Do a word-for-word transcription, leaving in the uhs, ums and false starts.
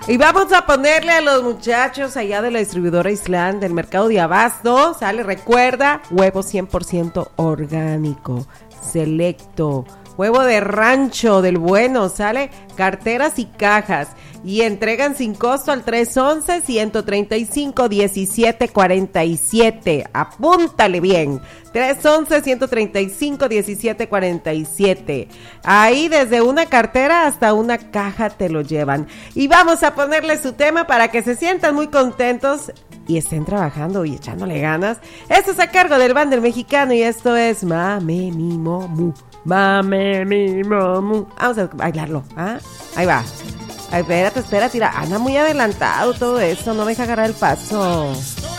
Y vamos a ponerle a los muchachos allá de la distribuidora Island del mercado de abasto, ¿sale? Recuerda, huevo cien por ciento orgánico, selecto, huevo de rancho del bueno, ¿sale? Carteras y cajas. Y entregan sin costo al tres once, ciento treinta y cinco, diecisiete cuarenta y siete. Apúntale bien. tres once, ciento treinta y cinco, diecisiete cuarenta y siete. Ahí desde una cartera hasta una caja te lo llevan. Y vamos a ponerle su tema para que se sientan muy contentos y estén trabajando y echándole ganas. Esto es a cargo del Banda Mexicano y esto es Mame Mi Momu. Mame Mi Momu. Vamos a bailarlo, ¿ah? Ahí va. Ay, espérate, espérate, tira, anda muy adelantado todo eso, no deja agarrar el paso.